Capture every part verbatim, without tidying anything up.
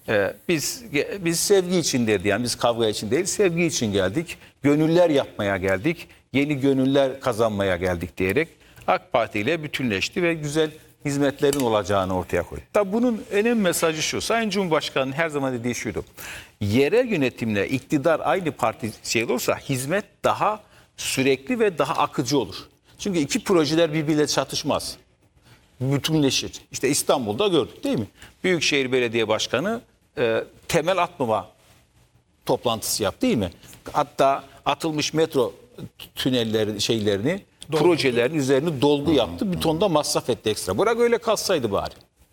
Ee, biz biz sevgi için derdi, yani biz kavga için değil, sevgi için geldik. Gönüller yapmaya geldik. Yeni gönüller kazanmaya geldik diyerek AK Parti ile bütünleşti ve güzel hizmetlerin olacağını ortaya koydu. Tabii bunun önemli mesajı şu. Sayın Cumhurbaşkanı'nın her zaman dediği şuydu. Yerel yönetimle iktidar aynı parti şey olursa hizmet daha sürekli ve daha akıcı olur. Çünkü iki projeler birbiriyle çatışmaz. Bütünleşir. İşte İstanbul'da gördük değil mi? Büyükşehir Belediye Başkanı e, temel atmama toplantısı yaptı değil mi? Hatta atılmış metro tünelleri şeylerini, dolgu. Projelerin üzerine dolgu yaptı. Bir ton da masraf etti ekstra. Bırak öyle kalsaydı bari.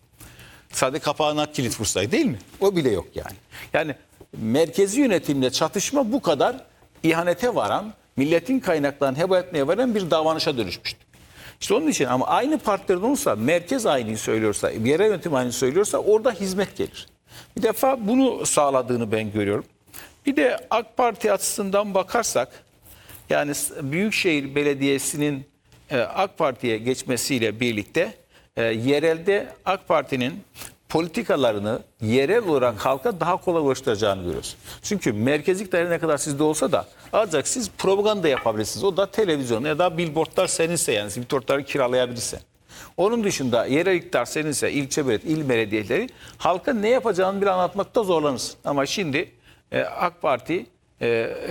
Sadece kapağına kilit vursaydı değil mi? O bile yok yani. Yani merkezi yönetimle çatışma bu kadar ihanete varan, milletin kaynaklarını heba etmeye varan bir davranışa dönüşmüştü. İşte onun için, ama aynı partilerden olursa, merkez aynı söylüyorsa, yerel yönetim aynı söylüyorsa orada hizmet gelir. Bir defa bunu sağladığını ben görüyorum. Bir de AK Parti açısından bakarsak, yani Büyükşehir Belediyesi'nin e, AK Parti'ye geçmesiyle birlikte e, yerelde AK Parti'nin politikalarını yerel olarak halka daha kolay ulaştıracağını görüyoruz. Çünkü merkezlik daire ne kadar sizde olsa da ancak siz propaganda yapabilirsiniz. O da televizyon ya da billboardlar seninse, yani billboardları kiralayabilirsen. Onun dışında yerel iktidar seninse, ilçe belediye, il belediyeleri halka ne yapacağını bile anlatmakta zorlanırsın. Ama şimdi e, AK Parti e,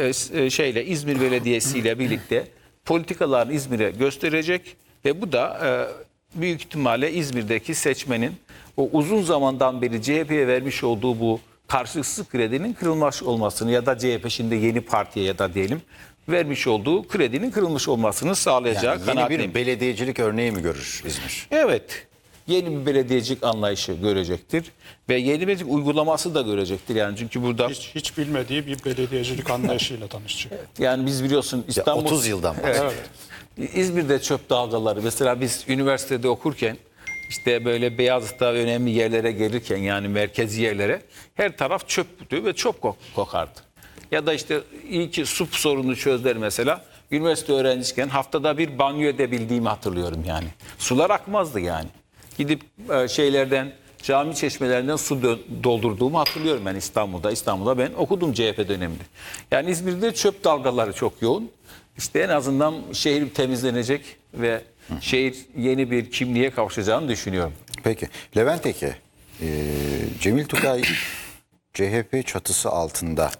e, şeyle İzmir Belediyesi ile birlikte politikalarını İzmir'e gösterecek ve bu da e, büyük ihtimalle İzmir'deki seçmenin o uzun zamandan beri C H P'ye vermiş olduğu bu karşılıksız kredinin kırılmış olmasını ya da C H P şimdi yeni partiye ya da diyelim vermiş olduğu kredinin kırılmış olmasını sağlayacağı yani yeni kanaatindeyim. bir belediyecilik örneği mi görür İzmir? Evet. Yeni bir belediyecilik anlayışı görecektir ve yeni bir uygulaması da görecektir. Yani çünkü burada hiç, hiç bilmediği bir belediyecilik anlayışıyla tanışacak. Yani biz biliyorsun İstanbul otuz yıldan bahsediyoruz. Evet. İzmir'de çöp dalgaları, mesela biz üniversitede okurken işte böyle Beyazıt'ta önemli yerlere gelirken, yani merkezi yerlere, her taraf çöptü ve çöp kokardı. Ya da işte iyi ki su sorununu çözdüler mesela. Üniversite öğrencisiyken haftada bir banyo edebildiğimi hatırlıyorum yani. Sular akmazdı yani. Gidip şeylerden, cami çeşmelerinden su doldurduğumu hatırlıyorum ben İstanbul'da. İstanbul'da ben okudum C H P döneminde. Yani İzmir'de çöp dalgaları çok yoğun. İşte en azından şehir temizlenecek ve şehir yeni bir kimliğe kavuşacağını düşünüyorum. Peki. Levent Eke, e, Cemil Tugay C H P çatısı altında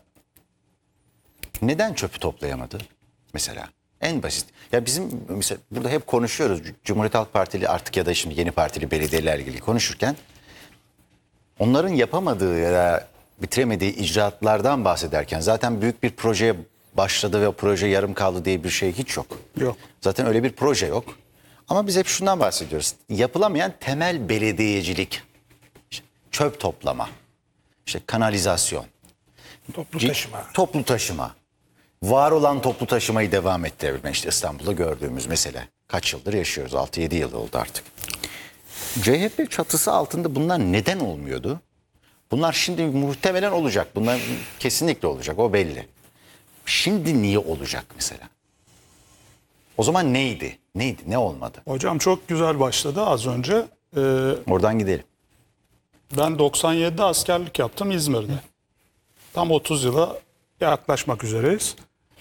neden çöpü toplayamadı mesela? En basit. Ya bizim mesela burada hep konuşuyoruz. Cumhuriyet Halk Partili artık ya da şimdi yeni partili belediyelerle ilgili konuşurken onların yapamadığı ya da bitiremediği icraatlardan bahsederken zaten büyük bir projeye başladı ve o proje yarım kaldı diye bir şey hiç yok. Yok. Zaten öyle bir proje yok. Ama biz hep şundan bahsediyoruz. Yapılamayan temel belediyecilik, işte çöp toplama, işte kanalizasyon, Toplu taşıma. Toplu taşıma. Var olan toplu taşımayı devam ettirebilme. İşte İstanbul'da gördüğümüz mesele. Kaç yıldır yaşıyoruz? altı yedi yıl oldu artık. C H P çatısı altında bunlar neden olmuyordu? Bunlar şimdi muhtemelen olacak. Bunlar kesinlikle olacak. O belli. Şimdi niye olacak mesela? O zaman neydi? Neydi? Ne olmadı? Hocam çok güzel başladı az önce. Ee, Oradan gidelim. ben doksan yedide askerlik yaptım İzmir'de. Tam otuz yıla yaklaşmak üzereyiz.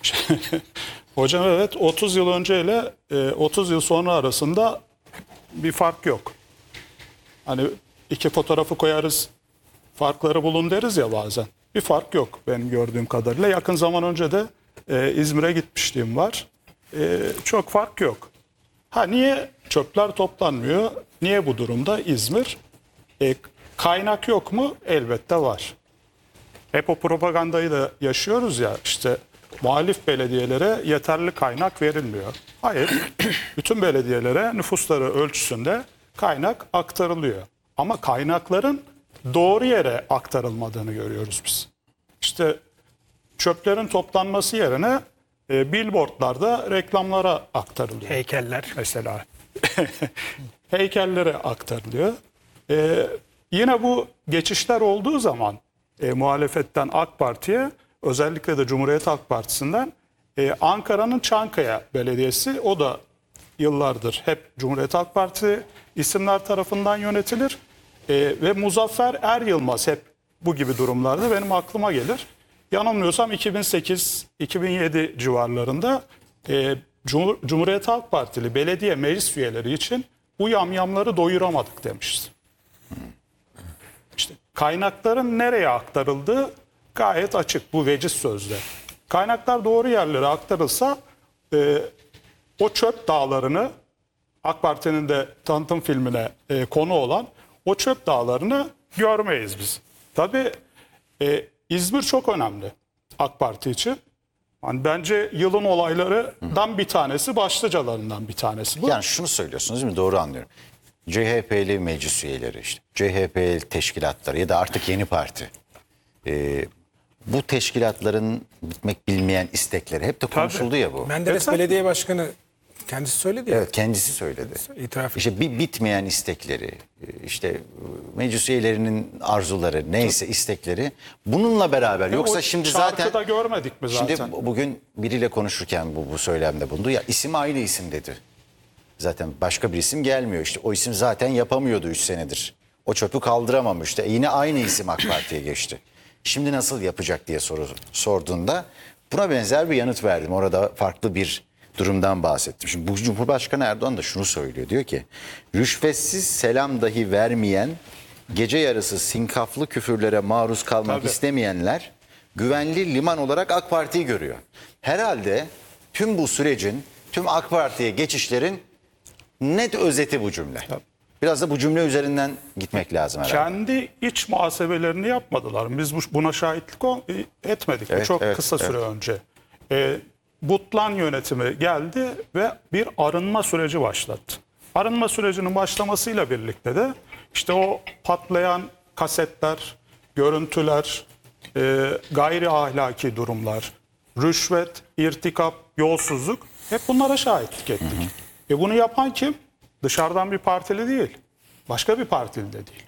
Hocam evet, otuz yıl önceyle otuz yıl sonra arasında bir fark yok. Hani iki fotoğrafı koyarız, farkları bulun deriz ya bazen. Bir fark yok benim gördüğüm kadarıyla. Yakın zaman önce de e, İzmir'e gitmişliğim var. E, çok fark yok. Ha niye çöpler toplanmıyor? Niye bu durumda İzmir? E, kaynak yok mu? Elbette var. Hep o propagandayı da yaşıyoruz ya, işte muhalif belediyelere yeterli kaynak verilmiyor. Hayır, bütün belediyelere nüfusları ölçüsünde kaynak aktarılıyor. Ama kaynakların doğru yere aktarılmadığını görüyoruz biz. İşte çöplerin toplanması yerine e, billboardlarda reklamlara aktarılıyor. Heykeller. Mesela heykellere aktarılıyor. E, yine bu geçişler olduğu zaman e, muhalefetten AK Parti'ye, özellikle de Cumhuriyet Halk Partisi'nden e, Ankara'nın Çankaya Belediyesi, o da yıllardır hep Cumhuriyet Halk Partisi isimler tarafından yönetilir. E, ve Muzaffer Er Yılmaz hep bu gibi durumlarda benim aklıma gelir. Yanılmıyorsam iki bin sekiz iki bin yedi civarlarında e, Cumhur, Cumhuriyet Halk Partili belediye meclis üyeleri için bu yamyamları doyuramadık demişti. İşte kaynakların nereye aktarıldığı gayet açık bu veciz sözde. Kaynaklar doğru yerlere aktarılsa e, o çöp dağlarını AK Parti'nin de tanıtım filmine e, konu olan o çöp dağlarını görmeyiz biz. Tabii e, İzmir çok önemli AK Parti için. Yani bence yılın olaylarından bir tanesi, başlıcalarından bir tanesi bu. Yani şunu söylüyorsunuz değil mi? Doğru anlıyorum. C H P'li meclis üyeleri, işte C H P teşkilatları ya da artık yeni parti. Ee, bu teşkilatların bitmek bilmeyen istekleri hep de konuşuldu ya bu. Menderes Evet. Belediye Başkanı kendisi söyledi ya. Evet, kendisi söyledi. İtiraf İşte bir bitmeyen istekleri, işte meclis üyelerinin arzuları, neyse istekleri bununla beraber. Yoksa O şimdi şarkıda zaten görmedik mi zaten? şimdi bugün biriyle konuşurken bu, bu söylemde bulundu ya, isim aynı isim dedi. Zaten başka bir isim gelmiyor, işte o isim zaten yapamıyordu üç senedir. O çöpü kaldıramamıştı. E yine aynı isim AK Parti'ye geçti. Şimdi nasıl yapacak diye soru sorduğunda buna benzer bir yanıt verdim. Orada farklı bir durumdan bahsettim. Şimdi bu Cumhurbaşkanı Erdoğan da şunu söylüyor. Diyor ki rüşvetsiz selam dahi vermeyen, gece yarısı sinkaflı küfürlere maruz kalmak Tabii. istemeyenler güvenli liman olarak AK Parti'yi görüyor. Herhalde tüm bu sürecin, tüm AK Parti'ye geçişlerin net özeti bu cümle. Biraz da bu cümle üzerinden gitmek lazım herhalde. Kendi iç muhasebelerini yapmadılar. Biz bu- buna şahitlik ol- etmedik mi? Evet, Çok evet, kısa evet. süre önce. Ee, Butlan yönetimi geldi ve bir arınma süreci başlattı. Arınma sürecinin başlamasıyla birlikte de işte o patlayan kasetler, görüntüler, e, gayri ahlaki durumlar, rüşvet, irtikap, yolsuzluk hep bunlara şahitlik ettik. E bunu yapan kim? Dışarıdan bir partili değil. Başka bir partili de değil.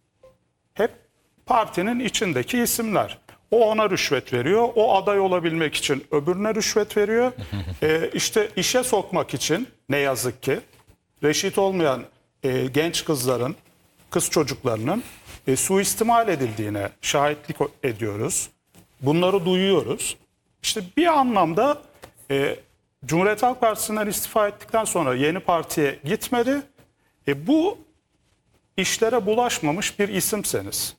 Hep partinin içindeki isimler. O ona rüşvet veriyor. O aday olabilmek için öbürüne rüşvet veriyor. ee, işte işe sokmak için ne yazık ki reşit olmayan e, genç kızların, kız çocuklarının e, suistimal edildiğine şahitlik ediyoruz. Bunları duyuyoruz. İşte bir anlamda e, Cumhuriyet Halk Partisi'nden istifa ettikten sonra yeni partiye gitmedi. E, bu işlere bulaşmamış bir isimseniz,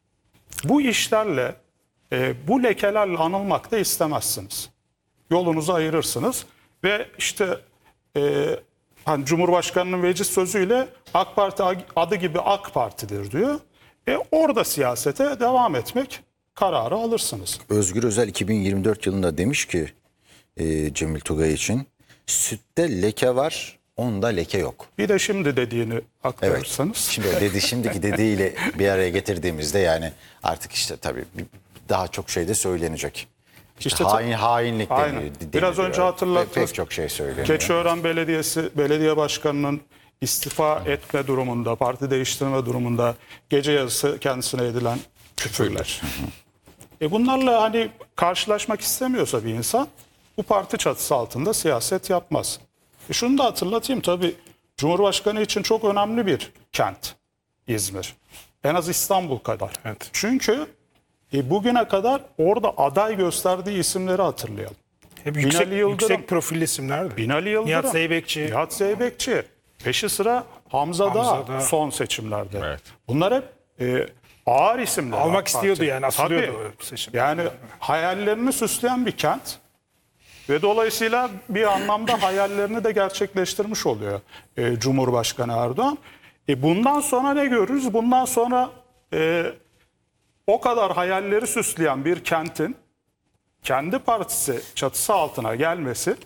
bu işlerle, e, bu lekelerle anılmak da istemezsiniz. Yolunuzu ayırırsınız ve işte e, hani Cumhurbaşkanı'nın veciz sözüyle AK Parti adı gibi AK Parti'dir diyor. E, orada siyasete devam etmek kararı alırsınız. Özgür Özel iki bin yirmi dört yılında demiş ki e, Cemil Tugay için sütte leke var, onda leke yok. Bir de şimdi dediğini Evet. aktarırsanız. Şimdi o dedi, şimdiki dediğiyle bir araya getirdiğimizde yani artık işte tabii bir- daha çok şey de söylenecek. İşte, İşte hain hainlik Aynen. deniyor. Biraz deniliyor. önce hatırlattınız. Pek, pek çok şey söyleniyor. Keçiören Belediyesi belediye başkanının istifa etme durumunda, parti değiştirme durumunda gece yarısı kendisine edilen küfürler. E bunlarla hani karşılaşmak istemiyorsa bir insan bu parti çatısı altında siyaset yapmaz. E şunu da hatırlatayım, tabii Cumhurbaşkanı için çok önemli bir kent İzmir. En az İstanbul kadar. Evet. Çünkü e, bugüne kadar orada aday gösterdiği isimleri hatırlayalım. Hep yüksek, Binali Yıldırım. yüksek profilli isimlerdi. Binali Yıldırım. Nihat Zeybekçi. Nihat Zeybekçi. Peşi sıra Hamza, Dağ Hamza Dağ. son seçimlerde. Evet. Bunlar hep e, ağır isimler. Almak AK istiyordu Parti. yani, asılıyordu Tabii. o seçim. Yani hayallerini süsleyen bir kent. Ve dolayısıyla bir anlamda hayallerini de gerçekleştirmiş oluyor e, Cumhurbaşkanı Erdoğan. E, bundan sonra ne görürüz? Bundan sonra e, o kadar hayalleri süsleyen bir kentin kendi partisi çatısı altına gelmesi,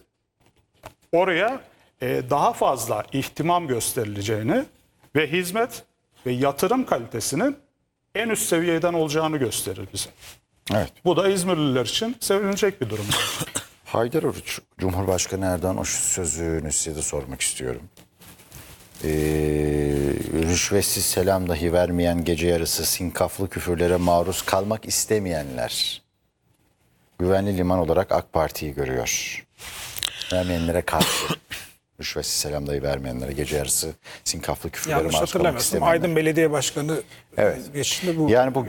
oraya e, daha fazla ihtimam gösterileceğini ve hizmet ve yatırım kalitesinin en üst seviyeden olacağını gösterir bize. Evet. Bu da İzmirliler için sevinilecek bir durum. Haydar Oruç, Cumhurbaşkanı Erdoğan o sözünü size de sormak istiyorum. Ee, rüşvetsiz selam dahi vermeyen, gece yarısı sinkaflı küfürlere maruz kalmak istemeyenler güvenli liman olarak AK Parti'yi görüyor. Vermeyenlere karşı. Rüşvetsiz selam dahi vermeyenlere, gece yarısı sinkaflı küfürlere Yanlış maruz kalmak hatırlamıyorsam istemeyenler. Aydın Belediye Başkanı Evet. geçişinde bu Yani bu